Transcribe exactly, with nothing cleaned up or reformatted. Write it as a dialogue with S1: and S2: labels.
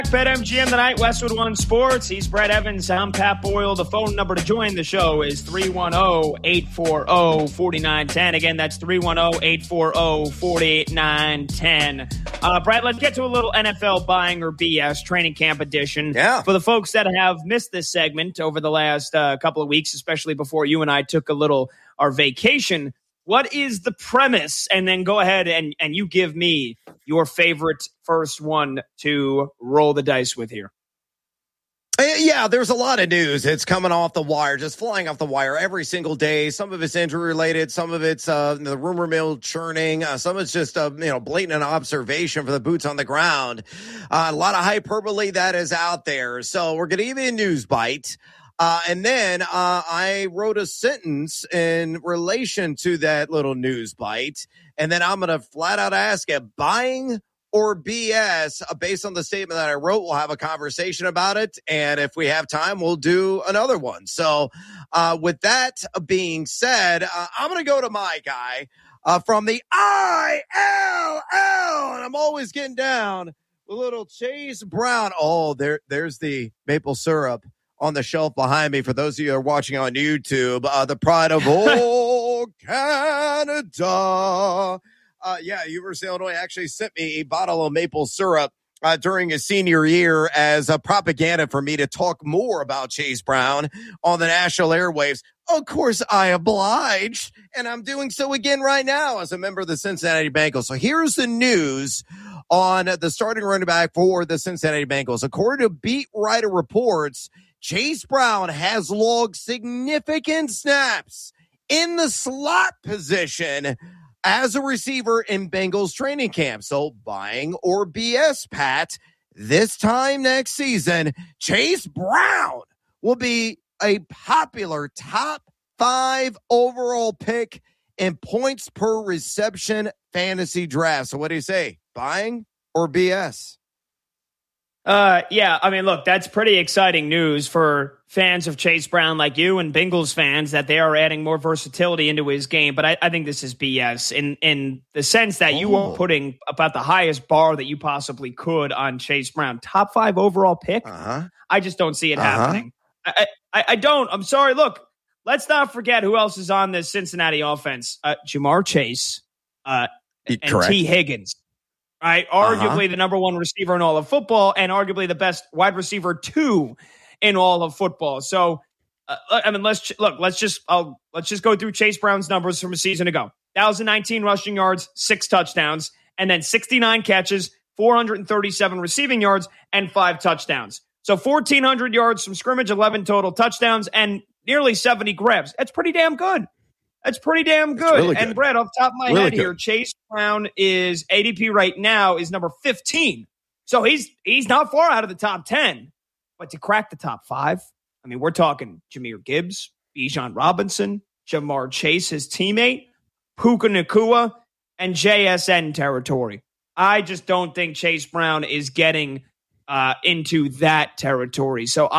S1: BetMGM tonight, Westwood One Sports. He's Brett Evans. I'm Pat Boyle. The phone number to join the show is three one zero, eight four zero, four nine one zero. Again, that's three one zero, eight four zero, four nine one zero. Uh, Brett, let's get to a little N F L buying or B S training camp edition.
S2: Yeah.
S1: For the folks that have missed this segment over the last uh, couple of weeks, especially before you and I took a little our vacation, what is the premise? And then go ahead and, and you give me your favorite first one to roll the dice with here.
S2: Yeah, there's a lot of news. It's coming off the wire, just flying off the wire every single day. Some of it's injury related. Some of it's uh, the rumor mill churning. Uh, some of it's just, uh, you know, blatant observation for the boots on the ground. Uh, a lot of hyperbole that is out there. So we're going to give you a news bite. Uh, and then uh, I wrote a sentence in relation to that little news bite. And then I'm going to flat out ask it, buying or B S, uh, based on the statement that I wrote. We'll have a conversation about it. And if we have time, we'll do another one. So uh, with that being said, uh, I'm going to go to my guy uh, from the I L L. And I'm always getting down with little Chase Brown. Oh, there, there's the maple syrup on the shelf behind me. For those of you who are watching on YouTube, uh, the pride of old Canada. Uh, yeah, University of Illinois actually sent me a bottle of maple syrup uh, during his senior year as a propaganda for me to talk more about Chase Brown on the national airwaves. Of course, I obliged, and I'm doing so again right now as a member of the Cincinnati Bengals. So here's the news on the starting running back for the Cincinnati Bengals. According to Beat Writer reports, Chase Brown has logged significant snaps in the slot position as a receiver in Bengals training camp. So buying or B S, Pat, this time next season, Chase Brown will be a popular top five overall pick in points per reception fantasy draft. So what do you say? Buying or B S?
S1: Uh, yeah, I mean, look, that's pretty exciting news for fans of Chase Brown like you and Bengals fans that they are adding more versatility into his game. But I, I think this is B S in, in the sense that you
S2: Oh.
S1: are putting about the highest bar that you possibly could on Chase Brown. Top five overall pick?
S2: Uh-huh.
S1: I just don't see it
S2: Uh-huh.
S1: happening. I, I, I don't. I'm sorry. Look, let's not forget who else is on this Cincinnati offense. Uh, Jamar Chase uh, and
S2: Correct.
S1: T. Higgins. Right, arguably
S2: Uh-huh.
S1: the number one receiver in all of football, and arguably the best wide receiver two in all of football. So, uh, I mean, let's look. Let's just I'll, let's just go through Chase Brown's numbers from a season ago: one thousand nineteen rushing yards, six touchdowns, and then sixty-nine catches, four hundred thirty-seven receiving yards, and five touchdowns. So, fourteen hundred yards from scrimmage, eleven total touchdowns, and nearly seventy grabs. That's pretty damn good. That's pretty damn good.
S2: Really good.
S1: And Brett, off the top of my
S2: Really
S1: head
S2: good.
S1: here, Chase Brown is A D P right now is number fifteen. So he's he's not far out of the top ten. But to crack the top five, I mean, we're talking Jahmyr Gibbs, Bijan Robinson, Jamar Chase, his teammate, Puka Nacua, and J S N territory. I just don't think Chase Brown is getting uh, into that territory. So